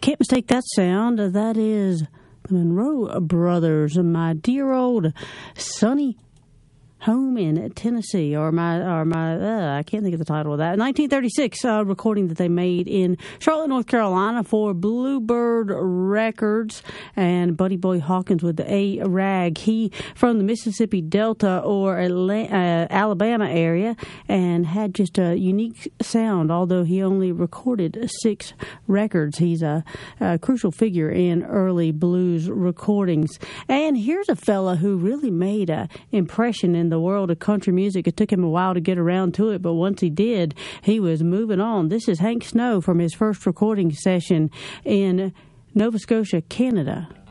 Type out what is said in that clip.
can't mistake that sound. That is the Monroe Brothers, My Dear Old Sunny Home in Tennessee, or I can't think of the title of that. 1936 recording that they made in Charlotte, North Carolina for Bluebird Records, and Buddy Boy Hawkins with the A-Rag. He from the Mississippi Delta or Alabama area, and had just a unique sound, although he only recorded 6 records. He's a crucial figure in early blues recordings. And here's a fella who really made an impression in the world of country music. It took him a while to get around to it, but once he did, he was moving on. This is Hank Snow from his first recording session in Nova Scotia, Canada.